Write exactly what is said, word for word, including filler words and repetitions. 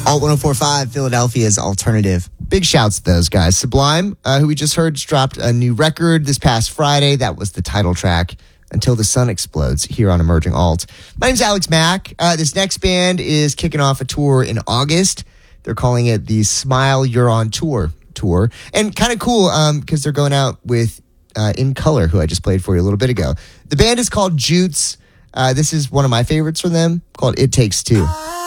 Alt one oh four point five, Philadelphia's alternative. Big shouts to those guys. Sublime, uh, who we just heard, just dropped a new record this past Friday. That was the title track, Until the Sun Explodes, here on Emerging Alt. My name's Alex Mack. Uh, this next band is kicking off a tour in August. They're calling it the Smile You're on Tour tour. And kind of cool because um, they're going out with uh, In Color, who I just played for you a little bit ago. The band is called Jutes. Uh, this is one of my favorites from them, called It Takes Two.